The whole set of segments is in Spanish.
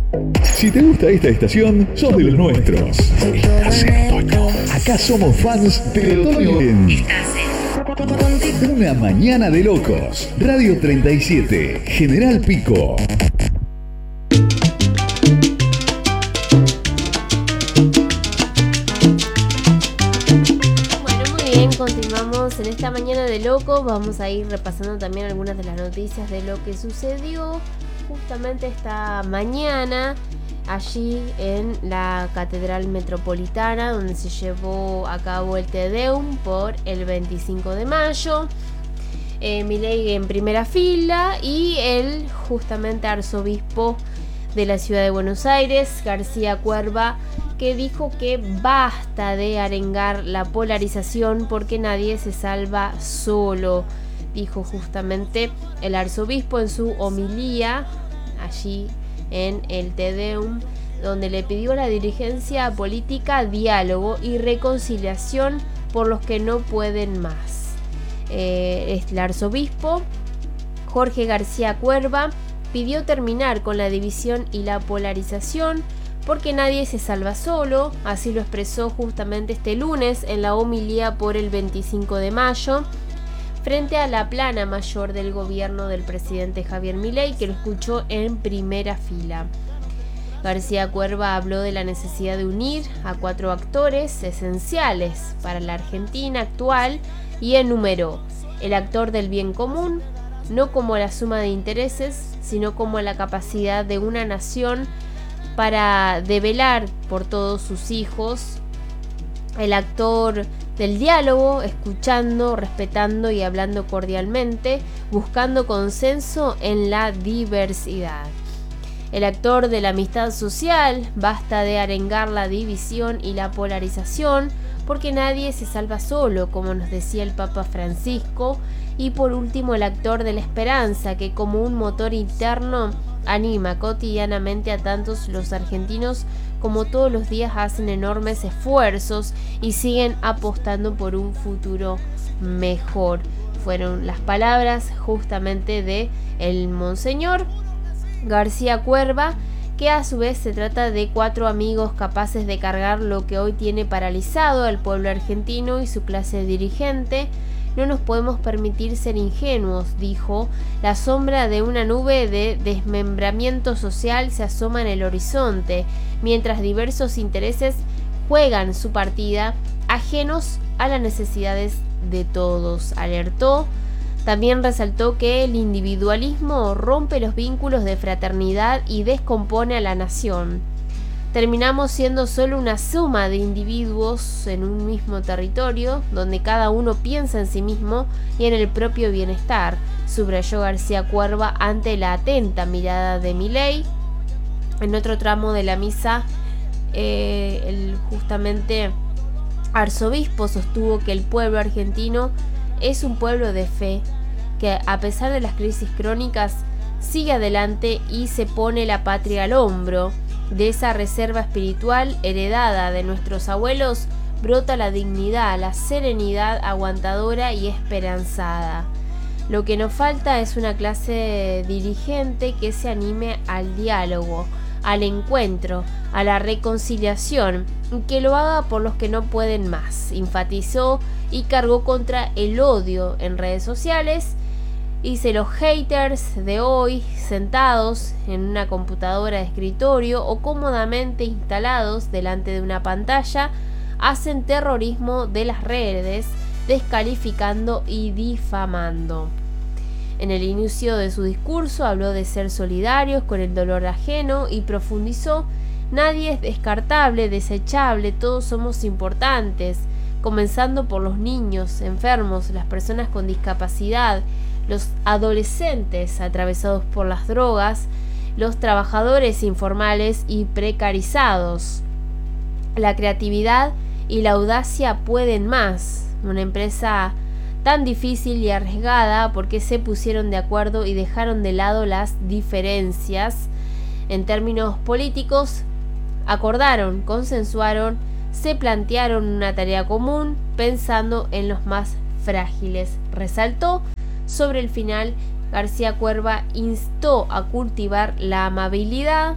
Si te gusta esta estación, sos de los nuestros. Estás en otoño. Acá somos fans del otoño en Una Mañana de Locos. Radio 37, General Pico. Continuamos en esta mañana de locos. Vamos a ir repasando también algunas de las noticias de lo que sucedió justamente esta mañana allí en la Catedral Metropolitana, donde se llevó a cabo el Te Deum por el 25 de mayo. Milei en primera fila y el justamente arzobispo de la ciudad de Buenos Aires, García Cuerva, que dijo que basta de arengar la polarización porque nadie se salva solo. Dijo justamente el arzobispo en su homilía allí en el Te Deum, donde le pidió a la dirigencia política diálogo y reconciliación por los que no pueden más. El arzobispo Jorge García Cuerva pidió terminar con la división y la polarización porque nadie se salva solo. Así lo expresó justamente este lunes en la homilía por el 25 de mayo frente a la plana mayor del gobierno del presidente Javier Milei, que lo escuchó en primera fila. García Cuerva habló de la necesidad de unir a 4 actores esenciales para la Argentina actual y enumeró el actor del bien común, no como la suma de intereses, sino como la capacidad de una nación para velar por todos sus hijos, el actor del diálogo, escuchando, respetando y hablando cordialmente, buscando consenso en la diversidad. El actor de la amistad social, basta de arengar la división y la polarización, porque nadie se salva solo, como nos decía el Papa Francisco. Y por último, el actor de la esperanza, que como un motor interno anima cotidianamente a tantos los argentinos como todos los días hacen enormes esfuerzos y siguen apostando por un futuro mejor. Fueron las palabras justamente de el Monseñor García Cuerva, que a su vez se trata de 4 amigos capaces de cargar lo que hoy tiene paralizado al pueblo argentino y su clase dirigente. No nos podemos permitir ser ingenuos, dijo. La sombra de una nube de desmembramiento social se asoma en el horizonte, mientras diversos intereses juegan su partida, ajenos a las necesidades de todos, alertó. También resaltó que el individualismo rompe los vínculos de fraternidad y descompone a la nación. Terminamos siendo solo una suma de individuos en un mismo territorio, donde cada uno piensa en sí mismo y en el propio bienestar, subrayó García Cuerva ante la atenta mirada de Milei. En otro tramo de la misa, el justamente arzobispo sostuvo que el pueblo argentino es un pueblo de fe, que a pesar de las crisis crónicas sigue adelante y se pone la patria al hombro. De esa reserva espiritual heredada de nuestros abuelos brota la dignidad, la serenidad aguantadora y esperanzada. Lo que nos falta es una clase dirigente que se anime al diálogo, al encuentro, a la reconciliación, y que lo haga por los que no pueden más, enfatizó y cargó contra el odio en redes sociales. Dice: los haters de hoy, sentados en una computadora de escritorio o cómodamente instalados delante de una pantalla, hacen terrorismo de las redes, descalificando y difamando. En el inicio de su discurso habló de ser solidarios con el dolor ajeno y profundizó: nadie es descartable, desechable, todos somos importantes, comenzando por los niños enfermos, las personas con discapacidad, los adolescentes atravesados por las drogas, los trabajadores informales y precarizados. La creatividad y la audacia pueden más. Una empresa tan difícil y arriesgada porque se pusieron de acuerdo y dejaron de lado las diferencias. En términos políticos, acordaron, consensuaron, se plantearon una tarea común pensando en los más frágiles, resaltó. Sobre el final, García Cuerva instó a cultivar la amabilidad,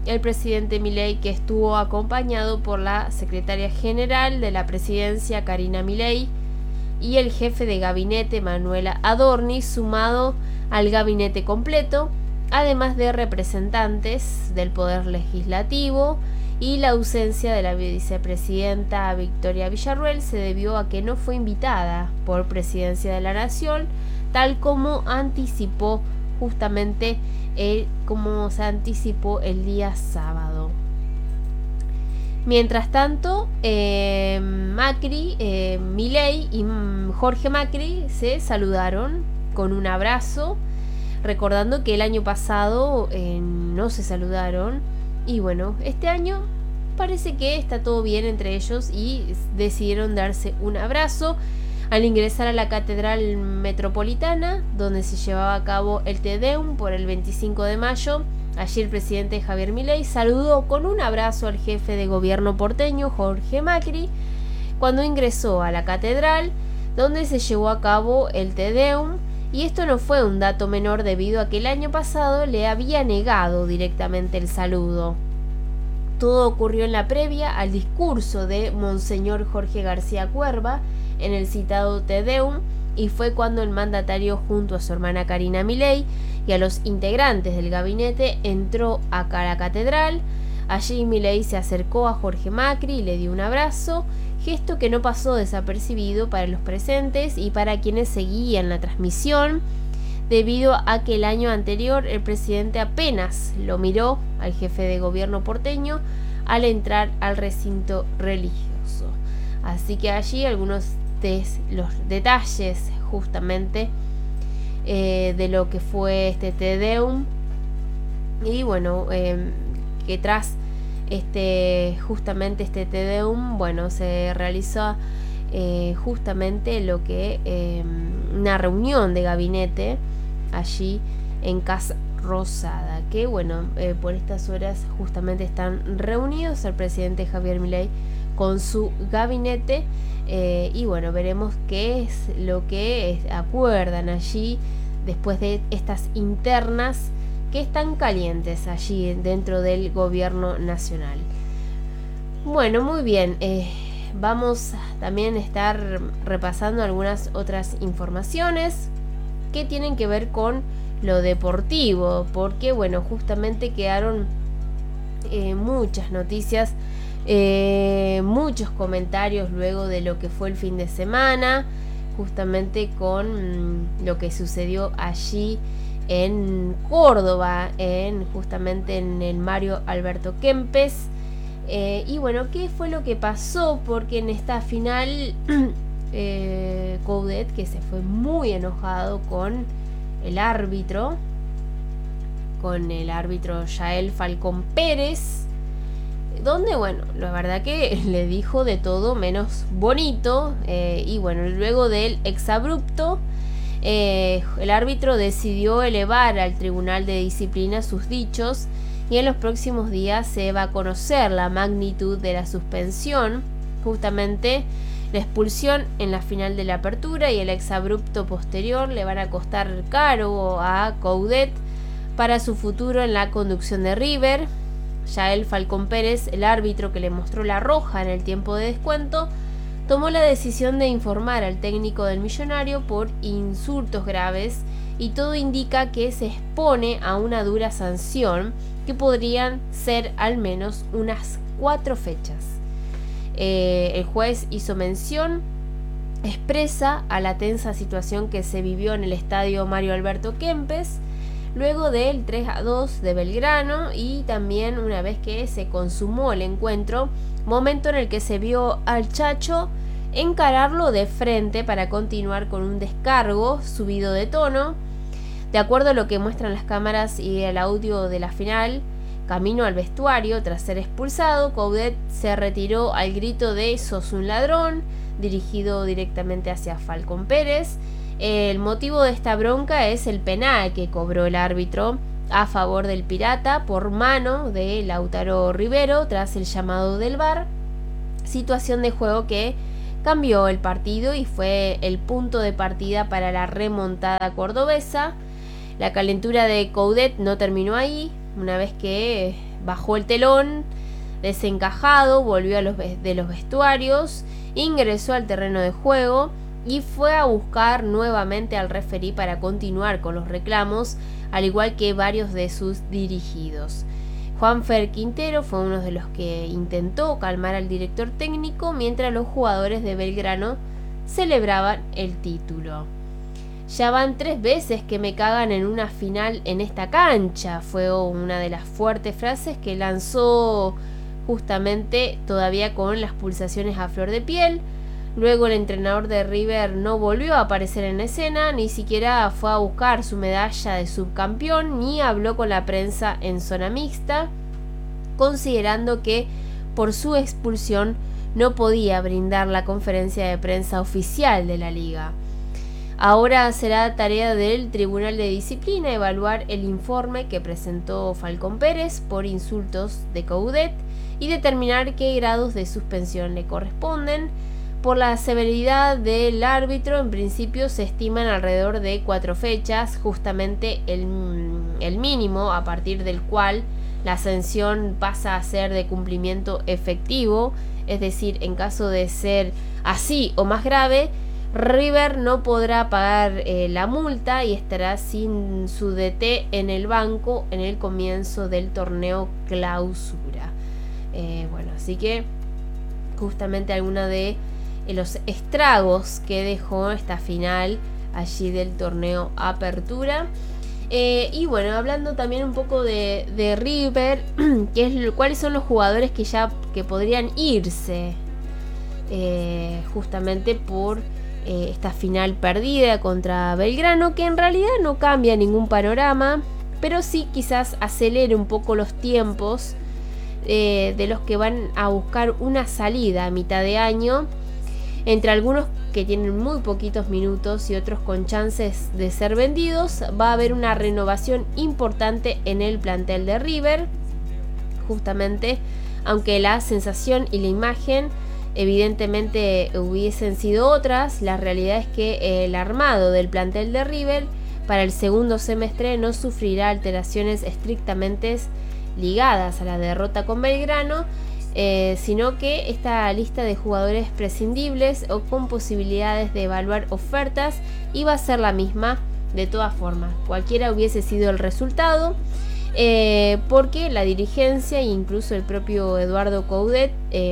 el presidente Milei, que estuvo acompañado por la secretaria general de la presidencia, Karina Milei, y el jefe de gabinete, Manuela Adorni, sumado al gabinete completo, además de representantes del Poder Legislativo, y la ausencia de la vicepresidenta Victoria Villarruel se debió a que no fue invitada por Presidencia de la Nación, tal como anticipó justamente como se anticipó el día sábado. Mientras tanto, Milei y Jorge Macri se saludaron con un abrazo, recordando que el año pasado no se saludaron. Y bueno, este año parece que está todo bien entre ellos y decidieron darse un abrazo al ingresar a la Catedral Metropolitana, donde se llevaba a cabo el Te Deum por el 25 de mayo. Allí el presidente Javier Milei saludó con un abrazo al jefe de gobierno porteño, Jorge Macri, cuando ingresó a la catedral, donde se llevó a cabo el Te Deum. Y esto no fue un dato menor debido a que el año pasado le había negado directamente el saludo. Todo ocurrió en la previa al discurso de Monseñor Jorge García Cuerva en el citado Te Deum, y fue cuando el mandatario, junto a su hermana Karina Milei y a los integrantes del gabinete, entró a la catedral. Allí Milei se acercó a Jorge Macri y le dio un abrazo, gesto que no pasó desapercibido para los presentes y para quienes seguían la transmisión, debido a que el año anterior el presidente apenas lo miró al jefe de gobierno porteño al entrar al recinto religioso. Así que allí algunos de los detalles justamente de lo que fue este Te Deum. Y bueno, que tras justamente este Te Deum, bueno, se realizó justamente lo que una reunión de gabinete allí en Casa Rosada, que bueno, por estas horas justamente están reunidos el presidente Javier Milei con su gabinete, y bueno, veremos qué es lo que acuerdan allí después de estas internas que están calientes allí dentro del gobierno nacional. Bueno, muy bien, vamos también a estar repasando algunas otras informaciones que tienen que ver con lo deportivo, porque bueno, justamente quedaron muchas noticias, muchos comentarios luego de lo que fue el fin de semana, justamente con lo que sucedió allí en Córdoba, justamente en el Mario Alberto Kempes. Y bueno, ¿qué fue lo que pasó? Porque en esta final Coudet, que se fue muy enojado con el árbitro Yael Falcón Pérez, donde bueno, la verdad que le dijo de todo menos bonito, y bueno, luego del exabrupto, el árbitro decidió elevar al Tribunal de Disciplina sus dichos, y en los próximos días se va a conocer la magnitud de la suspensión. Justamente la expulsión en la final de la apertura y el exabrupto posterior le van a costar caro a Coudet para su futuro en la conducción de River. Yael Falcón Pérez, el árbitro que le mostró la roja en el tiempo de descuento, tomó la decisión de informar al técnico del Millonario por insultos graves, y todo indica que se expone a una dura sanción que podrían ser al menos unas 4 fechas. El juez hizo mención expresa a la tensa situación que se vivió en el estadio Mario Alberto Kempes luego del 3-2 de Belgrano, y también una vez que se consumó el encuentro, momento en el que se vio al Chacho encararlo de frente para continuar con un descargo subido de tono. De acuerdo a lo que muestran las cámaras y el audio de la final, camino al vestuario tras ser expulsado, Coudet se retiró al grito de "sos un ladrón", dirigido directamente hacia Falcón Pérez. El motivo de esta bronca es el penal que cobró el árbitro a favor del Pirata por mano de Lautaro Rivero tras el llamado del VAR, situación de juego que cambió el partido y fue el punto de partida para la remontada cordobesa. La calentura de Coudet no terminó ahí. una vez que bajó el telón, desencajado, volvió de los vestuarios, ingresó al terreno de juego y fue a buscar nuevamente al referí para continuar con los reclamos, al igual que varios de sus dirigidos. Juanfer Quintero fue uno de los que intentó calmar al director técnico mientras los jugadores de Belgrano celebraban el título. Ya van 3 veces que me cagan en una final en esta cancha, fue una de las fuertes frases que lanzó justamente todavía con las pulsaciones a flor de piel. Luego el entrenador de River no volvió a aparecer en escena, ni siquiera fue a buscar su medalla de subcampeón, ni habló con la prensa en zona mixta, considerando que por su expulsión no podía brindar la conferencia de prensa oficial de la liga. Ahora será tarea del Tribunal de Disciplina evaluar el informe que presentó Falcón Pérez por insultos de Coudet y determinar qué grados de suspensión le corresponden. Por la severidad del árbitro, en principio se estiman alrededor de 4 fechas, justamente el mínimo a partir del cual la sanción pasa a ser de cumplimiento efectivo, es decir, en caso de ser así o más grave, River no podrá pagar la multa y estará sin su DT en el banco en el comienzo del torneo clausura. Así que justamente alguna de los estragos que dejó esta final allí del torneo Apertura. Hablando también un poco de River, cuáles son los jugadores que podrían irse justamente por esta final perdida contra Belgrano, que en realidad no cambia ningún panorama, pero sí quizás acelere un poco los tiempos de los que van a buscar una salida a mitad de año, entre algunos que tienen muy poquitos minutos y otros con chances de ser vendidos. Va a haber una renovación importante en el plantel de River, justamente, aunque la sensación y la imagen evidentemente hubiesen sido otras. La realidad es que el armado del plantel de River para el segundo semestre no sufrirá alteraciones estrictamente ligadas a la derrota con Belgrano, sino que esta lista de jugadores prescindibles o con posibilidades de evaluar ofertas iba a ser la misma de todas formas, cualquiera hubiese sido el resultado, porque la dirigencia e incluso el propio Eduardo Coudet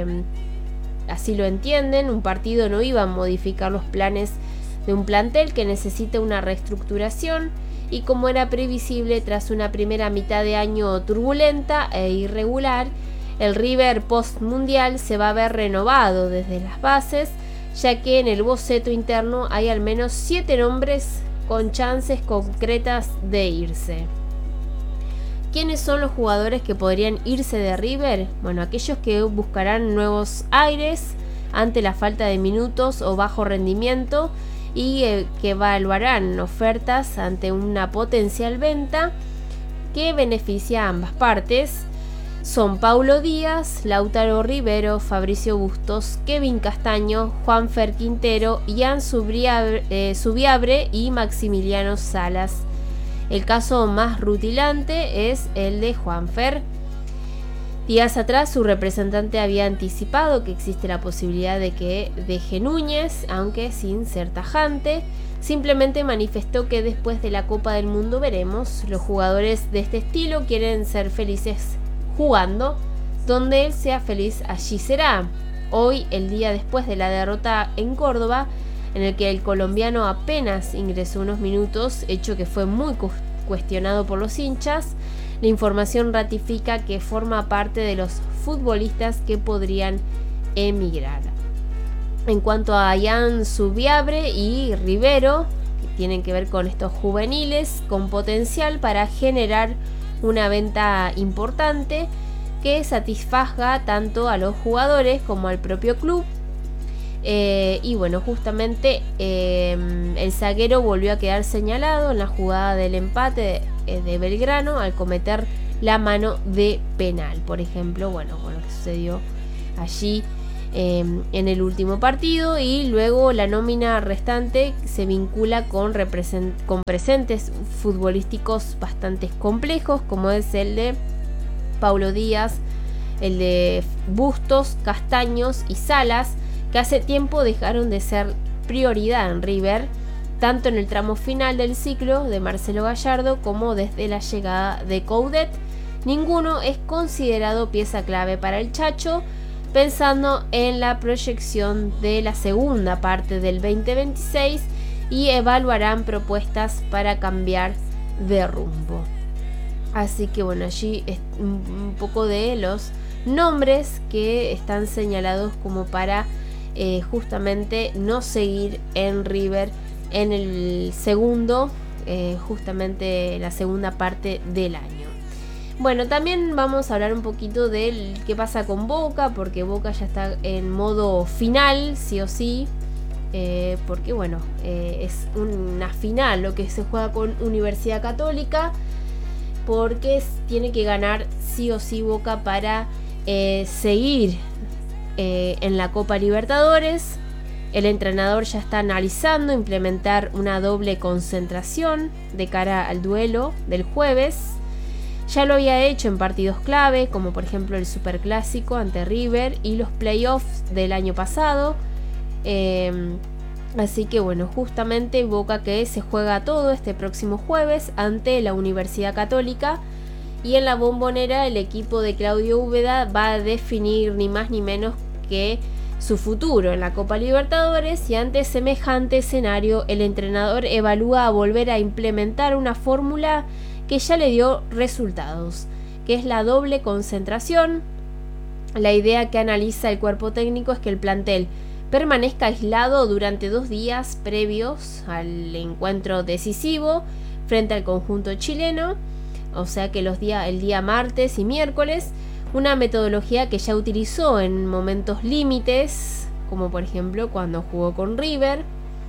así lo entienden. Un partido no iba a modificar los planes de un plantel que necesita una reestructuración, y como era previsible tras una primera mitad de año turbulenta e irregular, el River post-mundial se va a ver renovado desde las bases, ya que en el boceto interno hay al menos 7 nombres con chances concretas de irse. ¿Quiénes son los jugadores que podrían irse de River? Bueno, aquellos que buscarán nuevos aires ante la falta de minutos o bajo rendimiento y que evaluarán ofertas ante una potencial venta que beneficia a ambas partes. Son Paulo Díaz, Lautaro Rivero, Fabricio Bustos, Kevin Castaño, Juanfer Quintero, Ian Subiabre y Maximiliano Salas. El caso más rutilante es el de Juanfer. Días atrás su representante había anticipado que existe la posibilidad de que deje Núñez, aunque sin ser tajante. Simplemente manifestó que después de la Copa del Mundo veremos. Los jugadores de este estilo quieren ser felices jugando. Donde él sea feliz, allí será. Hoy, el día después de la derrota en Córdoba, en el que el colombiano apenas ingresó unos minutos, hecho que fue muy cuestionado por los hinchas, la información ratifica que forma parte de los futbolistas que podrían emigrar. En cuanto a Ian Subiabre y Rivero, que tienen que ver con estos juveniles con potencial para generar una venta importante que satisfaga tanto a los jugadores como al propio club. Justamente el zaguero volvió a quedar señalado en la jugada del empate de Belgrano al cometer la mano de penal, por ejemplo, con lo que sucedió allí en el último partido, y luego la nómina restante se vincula con presentes futbolísticos bastante complejos, como es el de Paulo Díaz, el de Bustos, Castaños y Salas, que hace tiempo dejaron de ser prioridad en River, tanto en el tramo final del ciclo de Marcelo Gallardo como desde la llegada de Coudet. Ninguno es considerado pieza clave para el Chacho, pensando en la proyección de la segunda parte del 2026, y evaluarán propuestas para cambiar de rumbo. Así que bueno, allí es un poco de los nombres que están señalados como para justamente no seguir en River en el justamente la segunda parte del año. Bueno, también vamos a hablar un poquito de qué pasa con Boca, porque Boca ya está en modo final, sí o sí, porque bueno, es una final lo que se juega con Universidad Católica, porque tiene que ganar sí o sí Boca para seguir en la Copa Libertadores. El entrenador ya está analizando implementar una doble concentración de cara al duelo del jueves. Ya lo había hecho en partidos clave, como por ejemplo el Superclásico ante River y los playoffs del año pasado. Así que bueno, justamente Boca que se juega todo este próximo jueves ante la Universidad Católica. Y en la Bombonera el equipo de Claudio Úbeda va a definir ni más ni menos que su futuro en la Copa Libertadores, y ante semejante escenario el entrenador evalúa volver a implementar una fórmula que ya le dio resultados, que es la doble concentración. La idea que analiza el cuerpo técnico es que el plantel permanezca aislado durante 2 días previos al encuentro decisivo frente al conjunto chileno, o sea que el día martes y miércoles, una metodología que ya utilizó en momentos límites, como por ejemplo cuando jugó con River.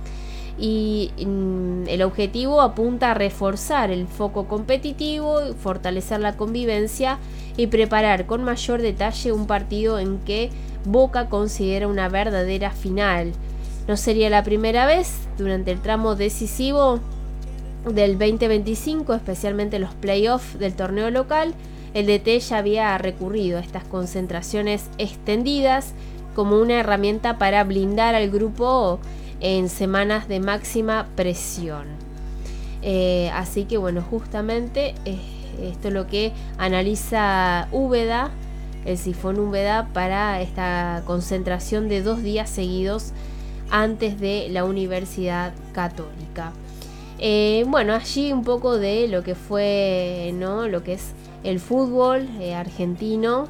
Y el objetivo apunta a reforzar el foco competitivo, fortalecer la convivencia y preparar con mayor detalle un partido en que Boca considera una verdadera final. No sería la primera vez durante el tramo decisivo del 2025, especialmente los playoffs del torneo local. El DT ya había recurrido a estas concentraciones extendidas como una herramienta para blindar al grupo en semanas de máxima presión. Así que bueno, justamente esto es lo que analiza Úbeda, el Sifón Úbeda, para esta concentración de 2 días seguidos antes de la Universidad Católica. Bueno, allí un poco de lo que fue, ¿no?, lo que es el fútbol argentino,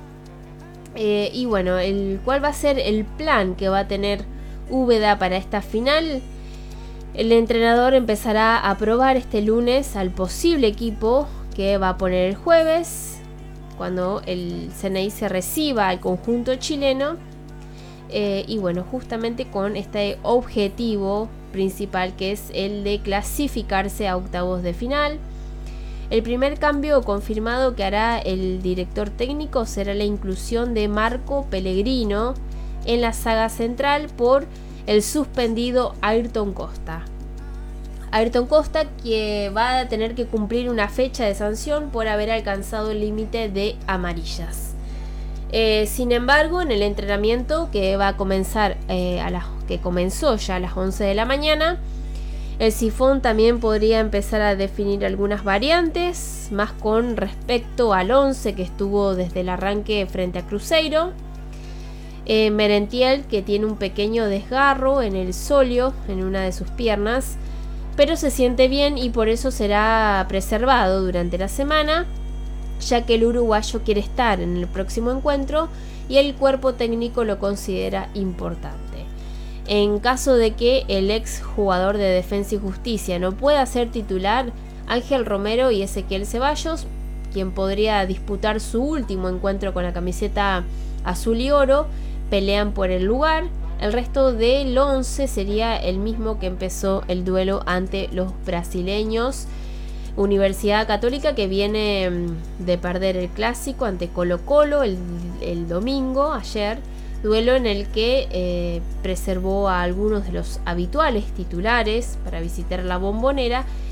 y bueno, cuál va a ser el plan que va a tener Úbeda para esta final. El entrenador empezará a probar este lunes al posible equipo que va a poner el jueves, cuando el CNI se reciba al conjunto chileno, y bueno, justamente con este objetivo principal, que es el de clasificarse a octavos de final. El primer cambio confirmado que hará el director técnico será la inclusión de Marco Pellegrino en la saga central por el suspendido Ayrton Costa. Ayrton Costa, que va a tener que cumplir una fecha de sanción por haber alcanzado el límite de amarillas. Sin embargo, en el entrenamiento que va a comenzar que comenzó ya a las 11 de la mañana, el Sifón también podría empezar a definir algunas variantes, más con respecto al 11 que estuvo desde el arranque frente a Cruzeiro. Merentiel, que tiene un pequeño desgarro en el sóleo, en una de sus piernas, pero se siente bien y por eso será preservado durante la semana, ya que el uruguayo quiere estar en el próximo encuentro y el cuerpo técnico lo considera importante. En caso de que el ex jugador de Defensa y Justicia no pueda ser titular, Ángel Romero y Ezequiel Ceballos, quien podría disputar su último encuentro con la camiseta azul y oro, pelean por el lugar. El resto del 11 sería el mismo que empezó el duelo ante los brasileños. Universidad Católica, que viene de perder el clásico ante Colo Colo el domingo, ayer, duelo en el que preservó a algunos de los habituales titulares para visitar la Bombonera